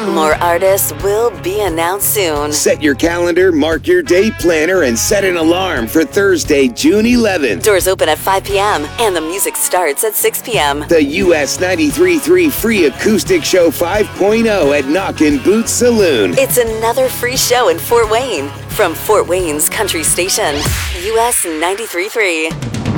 More artists will be announced soon. Set your calendar, mark your day planner, and set an alarm for Thursday, June 11th. Doors open at 5 p.m. and the music starts at 6 p.m. The US 93.3 Free Acoustic Show 5.0 at Knockin' Boots Saloon. It's another free show in Fort Wayne from Fort Wayne's country station, US 93.3.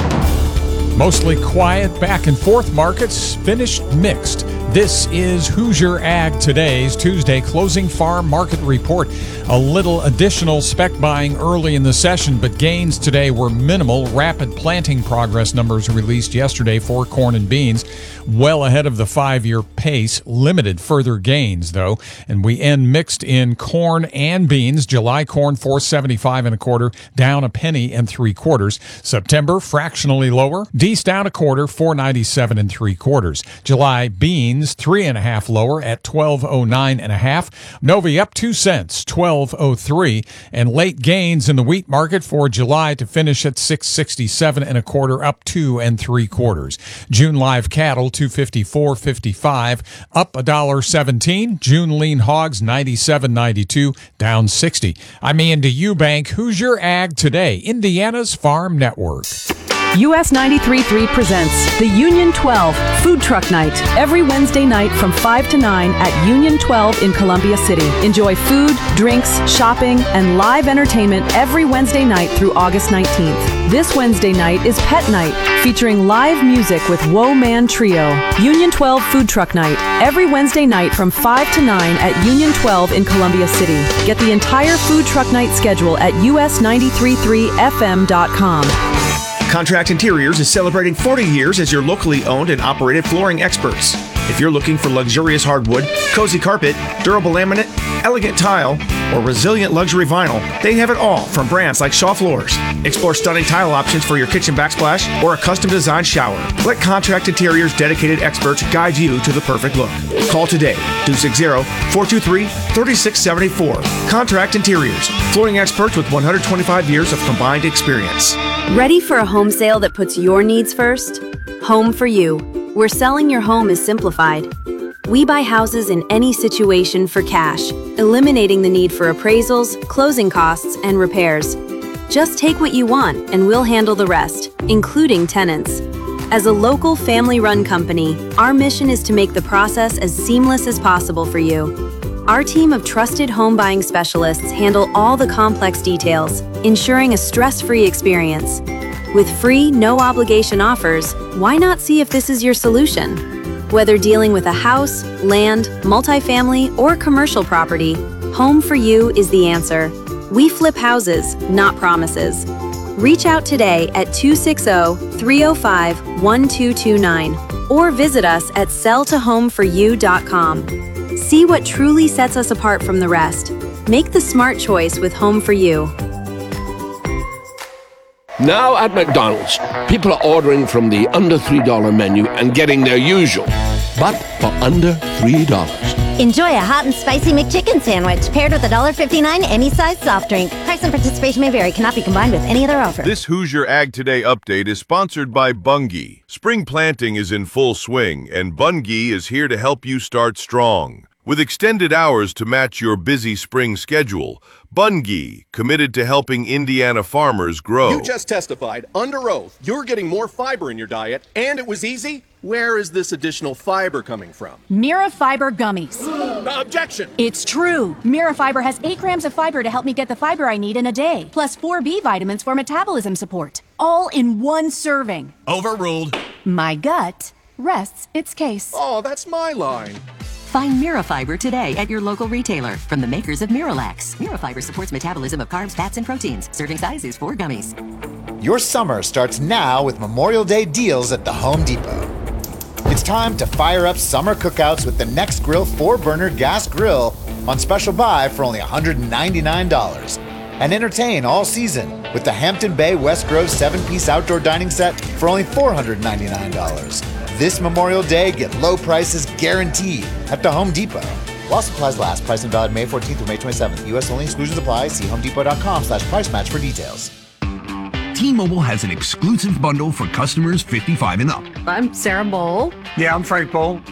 Mostly quiet back and forth markets finished mixed. This is Hoosier Ag Today's Tuesday closing farm market report. A little additional spec buying early in the session, but gains today were minimal. Rapid planting progress numbers released yesterday for corn and beans, well ahead of the 5-year pace. Limited further gains, though. And we end mixed in corn and beans. July corn $4.75 1/4, down $0.01 3/4. September fractionally lower. Dees down $0.25, $4.97 3/4. July beans 3.5 lower at $12.09 1/2. Novi up 2 cents, $12.03, and late gains in the wheat market for July to finish at $6.67 1/4, up 2 3/4. June live cattle 254.55, up $1.17. June lean hogs 97.92, down 60. I'm Andy Eubank. Hoosier Ag Today, Indiana's Farm Network. US 93.3 presents the Union 12 Food Truck Night every Wednesday night from 5 to 9 at Union 12 in Columbia City. Enjoy food, drinks, shopping, and live entertainment every Wednesday night through August 19th. This Wednesday night is Pet Night, featuring live music with Woe Man Trio. Union 12 Food Truck Night every Wednesday night from 5 to 9 at Union 12 in Columbia City. Get the entire Food Truck Night schedule at us933fm.com. Contract Interiors is celebrating 40 years as your locally owned and operated flooring experts. If you're looking for luxurious hardwood, cozy carpet, durable laminate, elegant tile, or resilient luxury vinyl, they have it all from brands like Shaw Floors. Explore stunning tile options for your kitchen backsplash or a custom-designed shower. Let Contract Interiors' dedicated experts guide you to the perfect look. Call today, 260-423-3674. Contract Interiors, flooring experts with 125 years of combined experience. Ready for a home sale that puts your needs first? Home for You, where selling your home is simplified. We buy houses in any situation for cash, eliminating the need for appraisals, closing costs, and repairs. Just take what you want and we'll handle the rest, including tenants. As a local family-run company, our mission is to make the process as seamless as possible for you. Our team of trusted home buying specialists handle all the complex details, ensuring a stress-free experience. With free, no-obligation offers, why not see if this is your solution? Whether dealing with a house, land, multifamily, or commercial property, Home for You is the answer. We flip houses, not promises. Reach out today at 260-305-1229 or visit us at selltohomeforyou.com. See what truly sets us apart from the rest. Make the smart choice with Home for You. Now at McDonald's, people are ordering from the under $3 menu and getting their usual, but for under $3. Enjoy a hot and spicy McChicken sandwich paired with $1.59 any size soft drink. Price and participation may vary. Cannot be combined with any other offer. This Hoosier Ag Today update is sponsored by Bunge. Spring planting is in full swing, and Bunge is here to help you start strong. With extended hours to match your busy spring schedule, Bunge, committed to helping Indiana farmers grow. You just testified under oath you're getting more fiber in your diet, and it was easy? Where is this additional fiber coming from? Mirafiber gummies. Objection! It's true. Mirafiber has 8 grams of fiber to help me get the fiber I need in a day, plus 4 B vitamins for metabolism support, all in one serving. Overruled. My gut rests its case. Oh, that's my line. Find Mirafiber today at your local retailer from the makers of Miralax. Mirafiber supports metabolism of carbs, fats, and proteins. Serving size is 4 gummies. Your summer starts now with Memorial Day deals at the Home Depot. It's time to fire up summer cookouts with the Nextgrill 4-burner gas grill on special buy for only $199. And entertain all season with the Hampton Bay West Grove 7-piece outdoor dining set for only $499. This Memorial Day, get low prices guaranteed at the Home Depot. While supplies last, price and valid May 14th through May 27th. U.S. only, exclusions apply. See homedepot.com/price match for details. T-Mobile has an exclusive bundle for customers 55 and up. I'm Sarah Bowl. Yeah, I'm Frank Bowl.